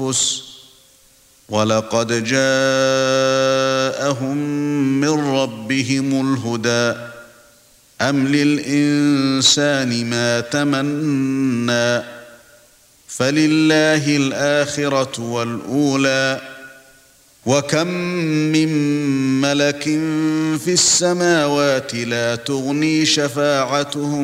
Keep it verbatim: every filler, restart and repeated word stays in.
الأنفس وَلَقَدْ جَاءَهُم مِّن رَّبِّهِمُ الْهُدَىٰ أَمْ لِلْإِنسَانِ مَا تَمَنَّىٰ فَلِلَّهِ الْآخِرَةُ وَالْأُولَىٰ وَكَم مِّن مَّلَكٍ فِي السَّمَاوَاتِ لَا تُغْنِي شَفَاعَتُهُمْ